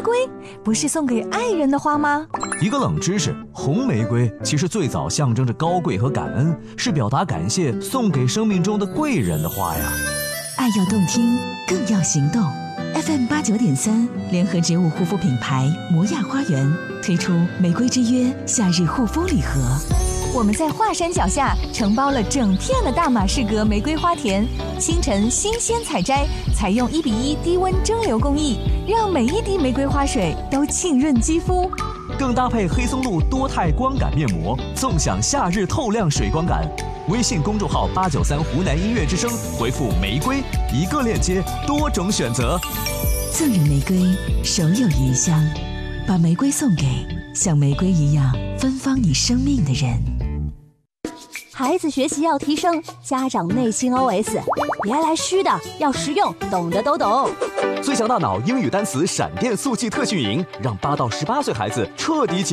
瑰不是送给爱人的花吗？ 一个冷知识，红玫瑰其实最早象征着高贵和感恩，是表达感谢送给生命中的贵人的花呀。 爱要动听，更要行动。FM89.3联合植物护肤品牌摩亚花园推出玫瑰之约夏日护肤礼盒。我们在华山脚下承包了整片的大马士革玫瑰花田，清晨新鲜采摘，采用1:1低温蒸馏工艺，让每一滴玫瑰花水都沁润肌肤。 更搭配黑松露多肽光感面膜，纵享夏日透亮水光感。微信公众号893湖南音乐之声，回复玫瑰，一个链接，多种选择。 赠人玫瑰，手有余香，把玫瑰送给像玫瑰一样芬芳你生命的人。 孩子学习要提升，家长内心 OS： 别来虚的，要实用，懂的都懂。 最强大脑英语单词闪电速记特训营，让8到18岁孩子彻底解